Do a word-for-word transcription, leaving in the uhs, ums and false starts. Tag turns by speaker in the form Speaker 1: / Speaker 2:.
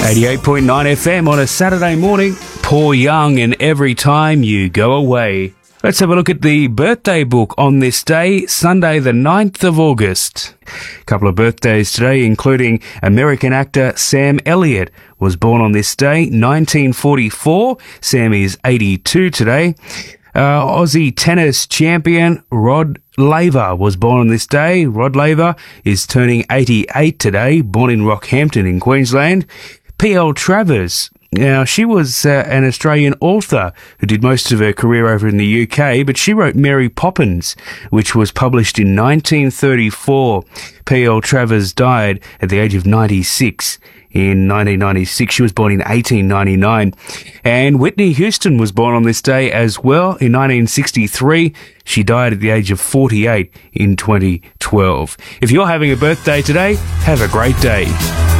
Speaker 1: eighty-eight point nine F M on a Saturday morning. Paul Young and Every Time You Go Away. Let's have a look at the birthday book on this day, Sunday the ninth of August. A couple of birthdays today, including American actor Sam Elliott was born on this day, nineteen forty-four. Sam is eighty-two today. Uh, Aussie tennis champion Rod Laver was born on this day. Rod Laver is turning eighty-eight today, born in Rockhampton in Queensland. P L Travers. Now, she was uh, an Australian author who did most of her career over in the U K, but she wrote Mary Poppins, which was published in nineteen thirty-four. P L Travers died at the age of ninety-six. In nineteen ninety-six, she was born in eighteen ninety-nine. And Whitney Houston was born on this day as well in nineteen sixty-three. She died at the age of forty-eight in twenty twelve. If you're having a birthday today, have a great day.